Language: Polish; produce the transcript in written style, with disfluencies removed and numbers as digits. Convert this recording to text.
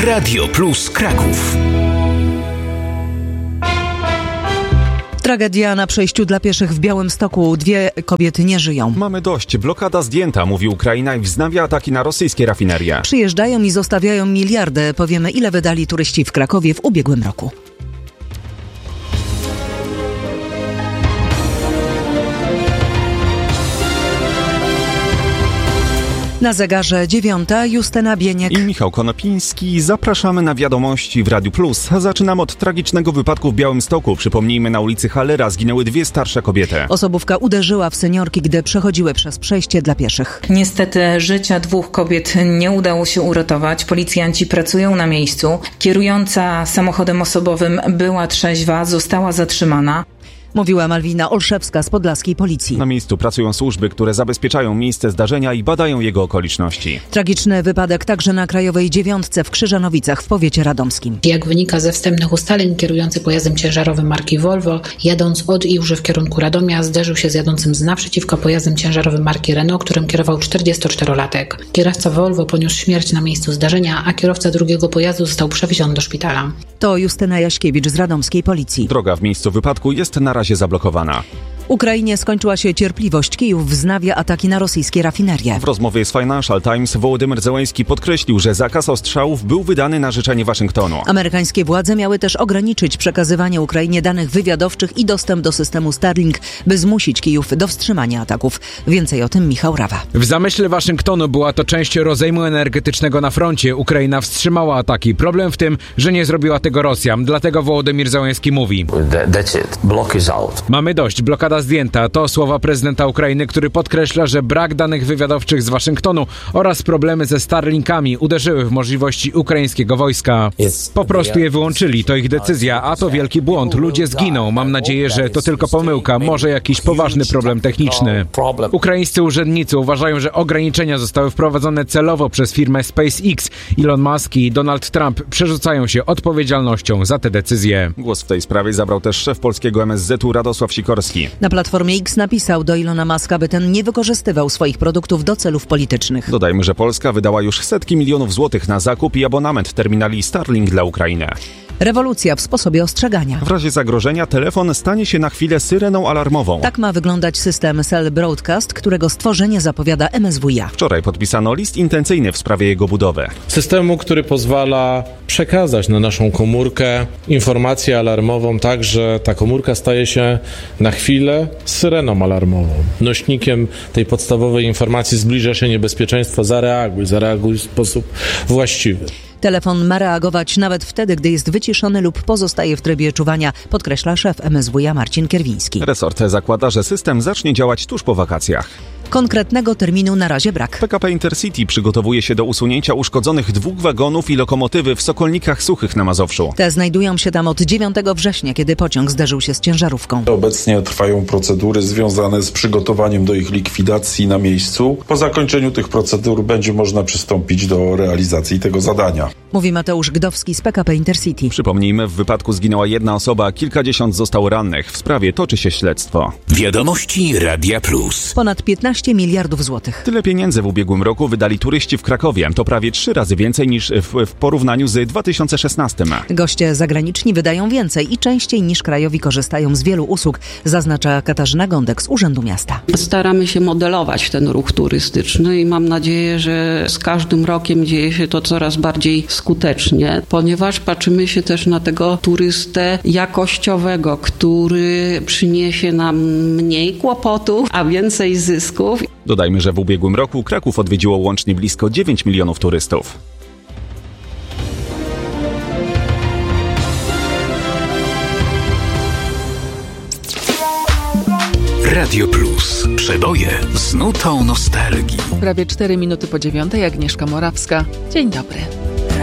Radio Plus Kraków. Tragedia na przejściu dla pieszych w Białymstoku. 2 kobiety nie żyją. Mamy dość. Blokada zdjęta, mówi Ukraina i wznawia ataki na rosyjskie rafinerie. Przyjeżdżają i zostawiają miliardy. Powiemy, ile wydali turyści w Krakowie w ubiegłym roku. Na zegarze 9, Justyna Bieniek i Michał Konopiński. Zapraszamy na wiadomości w Radiu Plus. Zaczynamy od tragicznego wypadku w Białymstoku. Przypomnijmy, na ulicy Hallera zginęły 2 starsze kobiety. Osobówka uderzyła w seniorki, gdy przechodziły przez przejście dla pieszych. Niestety życia 2 kobiet nie udało się uratować. Policjanci pracują na miejscu. Kierująca samochodem osobowym była trzeźwa, została zatrzymana. Mówiła Malwina Olszewska z podlaskiej policji. Na miejscu pracują służby, które zabezpieczają miejsce zdarzenia i badają jego okoliczności. Tragiczny wypadek także na Krajowej 9 w Krzyżanowicach w powiecie radomskim. Jak wynika ze wstępnych ustaleń, kierujący pojazdem ciężarowym marki Volvo, jadąc od Iłży w kierunku Radomia, zderzył się z jadącym z naprzeciwka pojazdem ciężarowym marki Renault, którym kierował 44-latek. Kierowca Volvo poniósł śmierć na miejscu zdarzenia, a kierowca drugiego pojazdu został przewieziony do szpitala. To Justyna Jaśkiewicz z radomskiej policji. Droga w miejscu wypadku jest na razie zablokowana. Ukrainie skończyła się cierpliwość. Kijów wznawia ataki na rosyjskie rafinerie. W rozmowie z Financial Times Wołodymyr Zełenski podkreślił, że zakaz ostrzałów był wydany na życzenie Waszyngtonu. Amerykańskie władze miały też ograniczyć przekazywanie Ukrainie danych wywiadowczych i dostęp do systemu Starlink, by zmusić Kijów do wstrzymania ataków. Więcej o tym Michał Rawa. W zamyśle Waszyngtonu była to część rozejmu energetycznego na froncie. Ukraina wstrzymała ataki. Problem w tym, że nie zrobiła tego Rosja. Dlatego Wołodymyr Zełenski mówi: mamy dość, blokada zdjęta. To słowa prezydenta Ukrainy, który podkreśla, że brak danych wywiadowczych z Waszyngtonu oraz problemy ze Starlinkami uderzyły w możliwości ukraińskiego wojska. Po prostu je wyłączyli. To ich decyzja, a to wielki błąd. Ludzie zginą. Mam nadzieję, że to tylko pomyłka, może jakiś poważny problem techniczny. Ukraińscy urzędnicy uważają, że ograniczenia zostały wprowadzone celowo przez firmę SpaceX. Elon Musk i Donald Trump przerzucają się odpowiedzialnością za te decyzje. Głos w tej sprawie zabrał też szef polskiego MSZ-u Radosław Sikorski. Na Platformie X napisał do Elona Muska, by ten nie wykorzystywał swoich produktów do celów politycznych. Dodajmy, że Polska wydała już setki milionów złotych na zakup i abonament terminali Starlink dla Ukrainy. Rewolucja w sposobie ostrzegania. W razie zagrożenia telefon stanie się na chwilę syreną alarmową. Tak ma wyglądać system Cell Broadcast, którego stworzenie zapowiada MSWiA. Wczoraj podpisano list intencyjny w sprawie jego budowy. Systemu, który pozwala przekazać na naszą komórkę informację alarmową, tak że ta komórka staje się na chwilę syreną alarmową. Nośnikiem tej podstawowej informacji: zbliża się niebezpieczeństwo, zareaguj w sposób właściwy. Telefon ma reagować nawet wtedy, gdy jest wyciszony lub pozostaje w trybie czuwania, podkreśla szef MSWiA Marcin Kierwiński. Resort zakłada, że system zacznie działać tuż po wakacjach. Konkretnego terminu na razie brak. PKP Intercity przygotowuje się do usunięcia uszkodzonych 2 wagonów i lokomotywy w Sokolnikach Suchych na Mazowszu. Te znajdują się tam od 9 września, kiedy pociąg zderzył się z ciężarówką. Obecnie trwają procedury związane z przygotowaniem do ich likwidacji na miejscu. Po zakończeniu tych procedur będzie można przystąpić do realizacji tego zadania. Mówi Mateusz Gdowski z PKP Intercity. Przypomnijmy, w wypadku zginęła 1 osoba, kilkadziesiąt zostało rannych. W sprawie toczy się śledztwo. Wiadomości Radia Plus. Ponad 15 miliardów złotych. Tyle pieniędzy w ubiegłym roku wydali turyści w Krakowie. To prawie 3 razy więcej niż w porównaniu z 2016. Goście zagraniczni wydają więcej i częściej niż krajowi korzystają z wielu usług, zaznacza Katarzyna Gądek z Urzędu Miasta. Staramy się modelować ten ruch turystyczny i mam nadzieję, że z każdym rokiem dzieje się to coraz bardziej skutecznie, ponieważ patrzymy się też na tego turystę jakościowego, który przyniesie nam mniej kłopotów, a więcej zysków. Dodajmy, że w ubiegłym roku Kraków odwiedziło łącznie blisko 9 milionów turystów. Radio Plus. Przeboje z nutą nostalgii. Prawie 4 minuty po 9:00. Agnieszka Morawska. Dzień dobry.